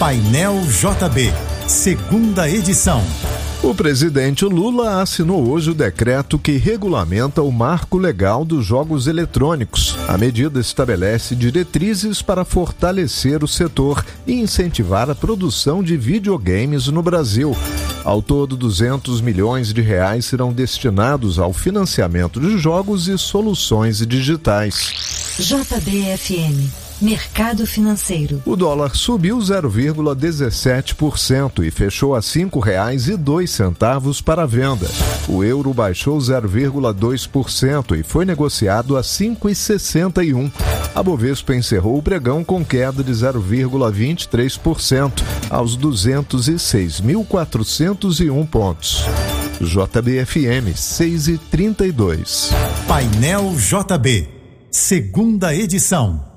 Painel JB, segunda edição. O presidente Lula assinou hoje o decreto que regulamenta o marco legal dos jogos eletrônicos. A medida estabelece diretrizes para fortalecer o setor e incentivar a produção de videogames no Brasil. Ao todo, 200 milhões de reais serão destinados ao financiamento de jogos e soluções digitais. JBFM. Mercado financeiro. O dólar subiu 0,17% e fechou a R$ 5,02 para a venda. O euro baixou 0,2% e foi negociado a 5,61. A Bovespa encerrou o pregão com queda de 0,23% aos 206.401 pontos. JBFM 6,32. Painel JB, segunda edição.